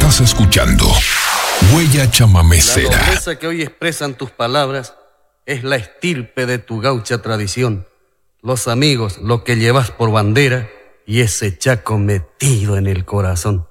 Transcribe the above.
Estás escuchando Huella Chamamecera. La nobleza que hoy expresan tus palabras es la estirpe de tu gaucha tradición. Los amigos, lo que llevas por bandera y ese chaco metido en el corazón.